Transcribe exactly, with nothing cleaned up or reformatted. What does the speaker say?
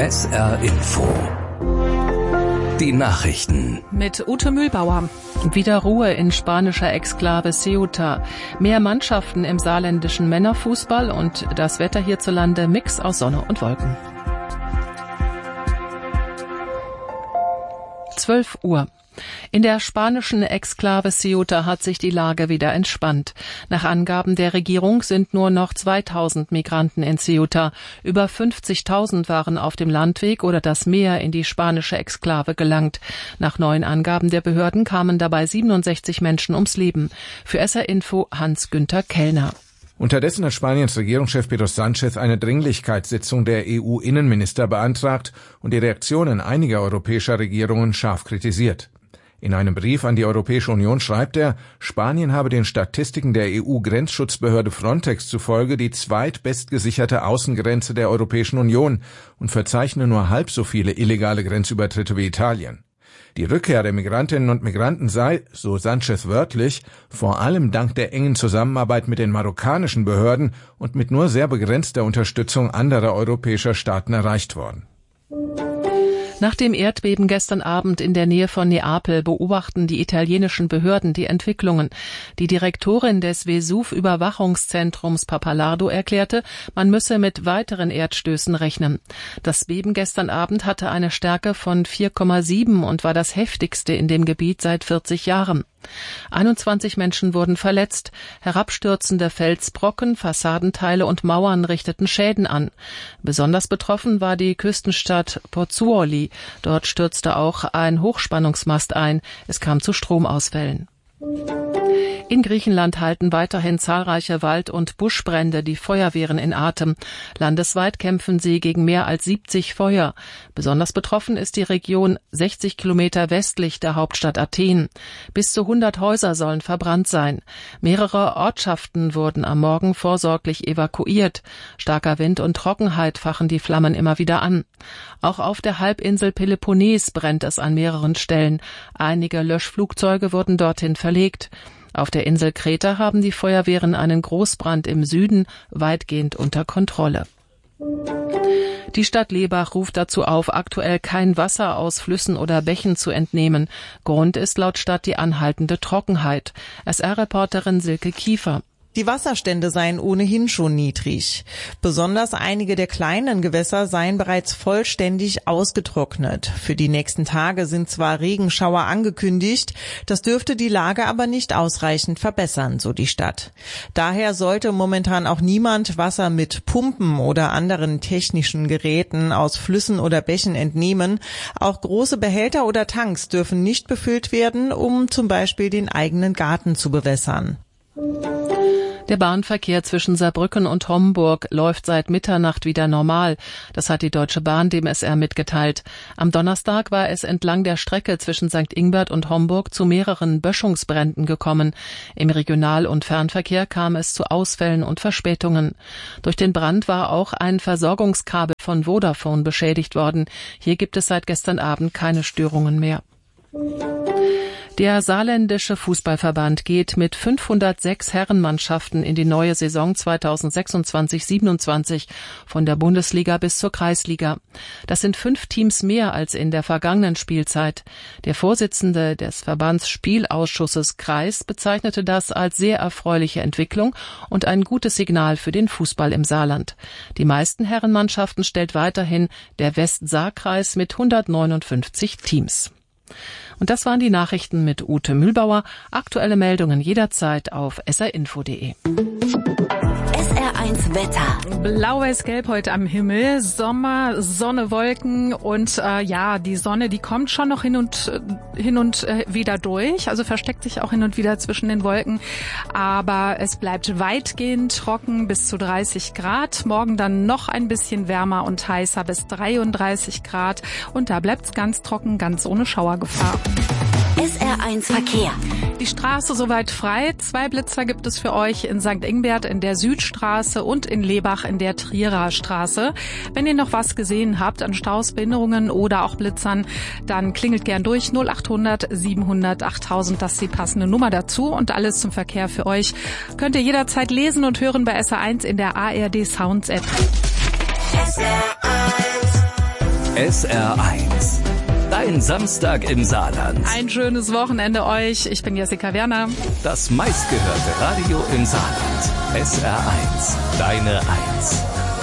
S R Info. Die Nachrichten. Mit Ute Mühlbauer. Wieder Ruhe in spanischer Exklave Ceuta. Mehr Mannschaften im saarländischen Männerfußball und das Wetter hierzulande Mix aus Sonne und Wolken. zwölf Uhr. In der spanischen Exklave Ceuta hat sich die Lage wieder entspannt. Nach Angaben der Regierung sind nur noch zweitausend Migranten in Ceuta. Über fünfzigtausend waren auf dem Landweg oder das Meer in die spanische Exklave gelangt. Nach neuen Angaben der Behörden kamen dabei siebenundsechzig Menschen ums Leben. Für S R Info Hans-Günther Kellner. Unterdessen hat Spaniens Regierungschef Pedro Sánchez eine Dringlichkeitssitzung der E U-Innenminister beantragt und die Reaktionen einiger europäischer Regierungen scharf kritisiert. In einem Brief an die Europäische Union schreibt er, Spanien habe den Statistiken der E U-Grenzschutzbehörde Frontex zufolge die zweitbestgesicherte Außengrenze der Europäischen Union und verzeichne nur halb so viele illegale Grenzübertritte wie Italien. Die Rückkehr der Migrantinnen und Migranten sei, so Sánchez wörtlich, vor allem dank der engen Zusammenarbeit mit den marokkanischen Behörden und mit nur sehr begrenzter Unterstützung anderer europäischer Staaten erreicht worden. Nach dem Erdbeben gestern Abend in der Nähe von Neapel beobachten die italienischen Behörden die Entwicklungen. Die Direktorin des Vesuv-Überwachungszentrums Pappalardo erklärte, man müsse mit weiteren Erdstößen rechnen. Das Beben gestern Abend hatte eine Stärke von vier Komma sieben und war das heftigste in dem Gebiet seit vierzig Jahren. einundzwanzig Menschen wurden verletzt. Herabstürzende Felsbrocken, Fassadenteile und Mauern richteten Schäden an. Besonders betroffen war die Küstenstadt Pozzuoli. Dort stürzte auch ein Hochspannungsmast ein. Es kam zu Stromausfällen. In Griechenland halten weiterhin zahlreiche Wald- und Buschbrände die Feuerwehren in Atem. Landesweit kämpfen sie gegen mehr als siebzig Feuer. Besonders betroffen ist die Region sechzig Kilometer westlich der Hauptstadt Athen. Bis zu hundert Häuser sollen verbrannt sein. Mehrere Ortschaften wurden am Morgen vorsorglich evakuiert. Starker Wind und Trockenheit fachen die Flammen immer wieder an. Auch auf der Halbinsel Peloponnes brennt es an mehreren Stellen. Einige Löschflugzeuge wurden dorthin verlegt. Auf der Insel Kreta haben die Feuerwehren einen Großbrand im Süden weitgehend unter Kontrolle. Die Stadt Lebach ruft dazu auf, aktuell kein Wasser aus Flüssen oder Bächen zu entnehmen. Grund ist laut Stadt die anhaltende Trockenheit. S R-Reporterin Silke Kiefer. Die Wasserstände seien ohnehin schon niedrig. Besonders einige der kleinen Gewässer seien bereits vollständig ausgetrocknet. Für die nächsten Tage sind zwar Regenschauer angekündigt, das dürfte die Lage aber nicht ausreichend verbessern, so die Stadt. Daher sollte momentan auch niemand Wasser mit Pumpen oder anderen technischen Geräten aus Flüssen oder Bächen entnehmen. Auch große Behälter oder Tanks dürfen nicht befüllt werden, um zum Beispiel den eigenen Garten zu bewässern. Der Bahnverkehr zwischen Saarbrücken und Homburg läuft seit Mitternacht wieder normal. Das hat die Deutsche Bahn dem S R mitgeteilt. Am Donnerstag war es entlang der Strecke zwischen Sankt Ingbert und Homburg zu mehreren Böschungsbränden gekommen. Im Regional- und Fernverkehr kam es zu Ausfällen und Verspätungen. Durch den Brand war auch ein Versorgungskabel von Vodafone beschädigt worden. Hier gibt es seit gestern Abend keine Störungen mehr. Der saarländische Fußballverband geht mit fünfhundertsechs Herrenmannschaften in die neue Saison zweitausendsechsundzwanzig siebenundzwanzig von der Bundesliga bis zur Kreisliga. Das sind fünf Teams mehr als in der vergangenen Spielzeit. Der Vorsitzende des Verbandsspielausschusses Kreis bezeichnete das als sehr erfreuliche Entwicklung und ein gutes Signal für den Fußball im Saarland. Die meisten Herrenmannschaften stellt weiterhin der Westsaar-Kreis mit hundertneunundfünfzig Teams. Und das waren die Nachrichten mit Ute Mühlbauer. Aktuelle Meldungen jederzeit auf s r info punkt de. S R eins Wetter. Blau-Weiß-Gelb heute am Himmel, Sommer, Sonne, Wolken und äh, ja, die Sonne, die kommt schon noch hin und äh, hin und äh, wieder durch, also versteckt sich auch hin und wieder zwischen den Wolken, aber es bleibt weitgehend trocken bis zu dreißig Grad, morgen dann noch ein bisschen wärmer und heißer bis dreiunddreißig Grad und da bleibt's ganz trocken, ganz ohne Schauergefahr. S R eins Verkehr. Die Straße soweit frei. Zwei Blitzer gibt es für euch in Sankt Ingbert in der Südstraße und in Lebach in der Trierer Straße. Wenn ihr noch was gesehen habt an Staus, Behinderungen oder auch Blitzern, dann klingelt gern durch null achthundert siebenhundert achttausend. Das ist die passende Nummer dazu und alles zum Verkehr für euch könnt ihr jederzeit lesen und hören bei S R eins in der A R D Sounds App. S R eins S R eins. Dein Samstag im Saarland. Ein schönes Wochenende euch. Ich bin Jessica Werner. Das meistgehörte Radio im Saarland. S R eins. Deine Eins.